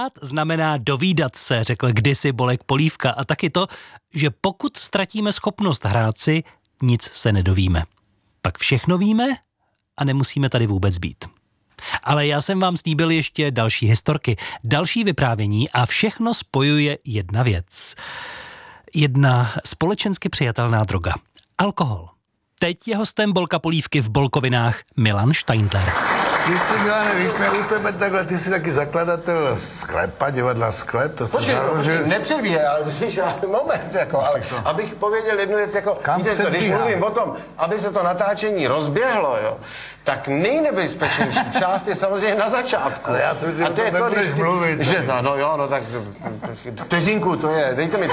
Psát znamená dovídat se, řekl kdysi Bolek Polívka, a taky to, že pokud ztratíme schopnost hrát si, nic se nedovíme. Pak všechno víme a nemusíme tady vůbec být. Ale já jsem vám slíbil ještě další historky, další vyprávění a všechno spojuje jedna věc. Jedna společensky přijatelná droga. Alkohol. Teď je hostem Bolka Polívky v Bolkovinách Milan Steindler. Ty jsi, Milane, když jsme u tebe takhle, ty jsi taky zakladatel sklepa, divadla Sklep. To počkej, nepředbíhej, ale moment, jako, ale abych pověděl jednu věc, jako, víte co, když mluvím o tom, aby se to natáčení rozběhlo, jo, tak nejnebezpečnější část je samozřejmě na začátku. Ale já si myslím, že to nebudeš mluvit. Že, no jo, no tak vteřinku, to je, dejte mi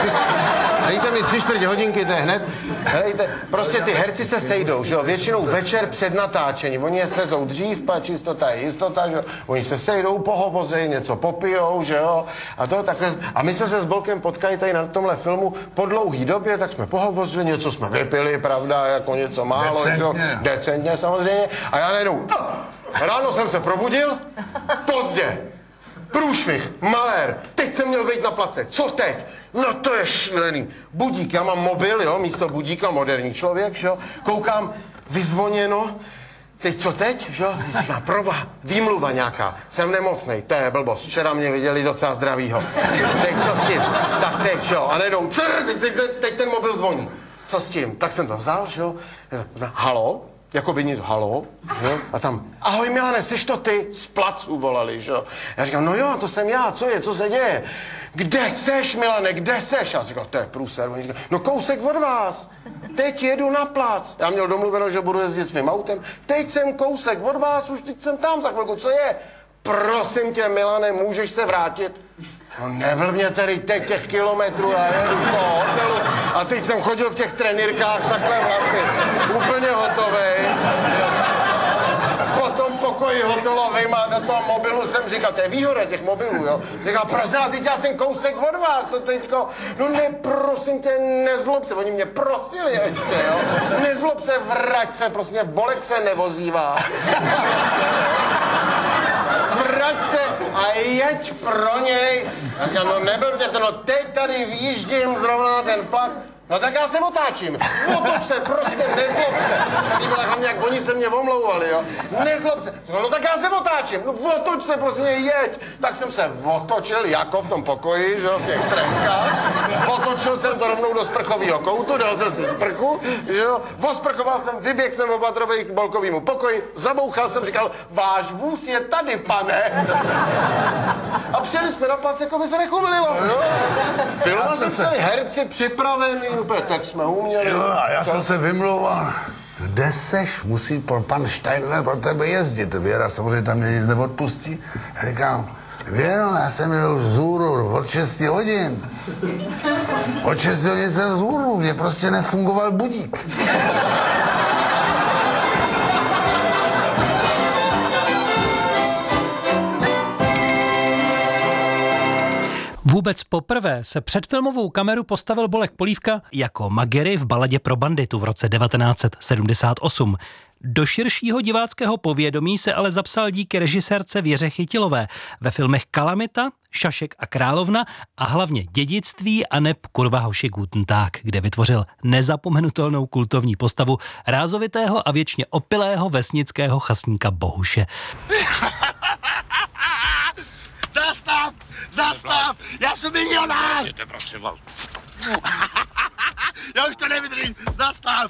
3/4 hodinky, to je hned. Helejte, prostě ty herci se sejdou, že jo, většinou večer před natáčením, oni je svezou dřív, pač jistota je jistota, že jo, oni se sejdou, pohovoří, něco popijou, že jo, a to takhle, a my jsme se s Bolkem potkali tady na tomhle filmu po dlouhý době, tak jsme pohovořili, něco jsme vypili, pravda, jako něco málo, že jo, decentně samozřejmě. A já najednou, ráno jsem se probudil, pozdě, průšvih, malér, teď jsem měl být na place, co teď? No to je šílený. Budík, já mám mobil, jo, místo budíka, moderní člověk, jo, koukám, vyzvoněno, teď co teď, že jo, říkám, výmluva nějaká, jsem nemocnej, to je blbost, včera mě viděli docela zdravýho, teď co s tím, tak teď, že jo, a najednou, teď ten mobil zvoní, co s tím, tak jsem to vzal, že jo, halo? Jako by nic, halo, že? A tam, ahoj Milane, jsi to ty? Z placu volali, že jo. Já říkám, no jo, to jsem já, co se děje? Kde seš, Milane, kde seš? Já říkám, to je průser. Oni říkají, no kousek od vás, teď jedu na plac. Já měl domluveno, že budu jezdit svým autem, teď jsem kousek od vás, už teď jsem tam za chvilku, co je? Prosím tě, Milane, můžeš se vrátit? No neblbně tedy teď těch kilometrů, já jedu z toho hotelu a teď jsem chodil v těch trenýrkách takhle vlasy, úplně hotovej. Po tom pokoji hotelovým a do toho mobilu jsem říkal, to je výhoda těch mobilů, jo. Říkal, prosím, teď já jsem kousek od vás, to teďko, no ne, prosím tě, nezlob se, oni mě prosili ještě, jo. Nezlob se, vrať se, prostě Bolek se nevozívá. Vrať se a jeď pro něj. Já říkám, no neblbně to, no teď tady výjíždím zrovna na ten plac. No tak já se otáčím. Otoč se, prostě nezlob se. Se líbilo hlavně, jak oni se mě omlouvali, jo. Nezlob se. No tak já se otáčím. No otoč se, prostě jeď. Tak jsem se otočil, jako v tom pokoji, že jo, v těch trenkách. Otočil jsem to rovnou do sprchového koutu, dal jsem si sprchu, že jo. Osprchoval jsem, vyběhl jsem opatrovej k Bolkovému pokoji, zabouchal jsem, říkal, váš vůz je tady, pane. A přijeli jsme na plac, jako by se nechumililo, jo. Filmovali se herci připravení. Úplně tak jsme uměli. Jo, a já jsem se vymlouval. Kde seš? Musí pan Steindler pro tebe jezdit. Věra samozřejmě tam mě nic neodpustí. Já říkám, Věro, já jsem měl vzhůru od 6 hodin. Od 6 hodin jsem vzhůru, mě prostě nefungoval budík. Vůbec poprvé se před filmovou kameru postavil Bolek Polívka jako Magery v Baladě pro banditu v roce 1978. Do širšího diváckého povědomí se ale zapsal díky režisérce Věře Chytilové ve filmech Kalamita, Šašek a královna a hlavně Dědictví a neb kurva hoši Guten Tag, kde vytvořil nezapomenutelnou kultovní postavu rázovitého a věčně opilého vesnického chasníka Bohuše. Zastav! Já jsem milionář! Já už to nevydržím! Zastav!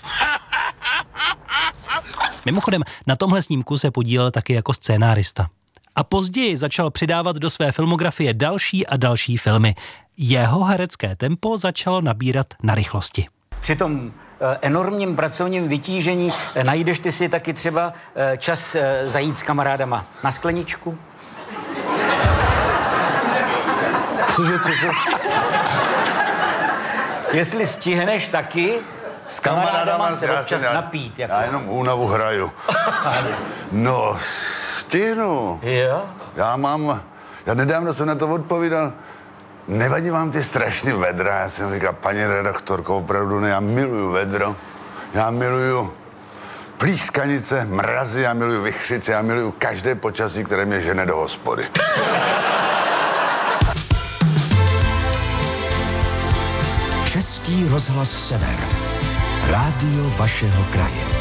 Mimochodem, na tomhle snímku se podílel taky jako scénárista. A později začal přidávat do své filmografie další a další filmy. Jeho herecké tempo začalo nabírat na rychlosti. Při tom enormním pracovním vytížení najdeš ty si taky třeba čas zajít s kamarádama na skleničku? Cože? Jestli stihneš taky s kamarádama se občas napít. Jako. Já jenom únavu hraju. No, stihnu. Jo? Já nedávno jsem na to odpovídal. Nevadí vám ty strašný vedra? Já jsem říkal, paní redaktorko, opravdu ne, já miluju vedro. Já miluju plískanice, mrazy, já miluju vichřice, já miluju každé počasí, které mě žene do hospody. Český rozhlas Sever. Rádio vašeho kraje.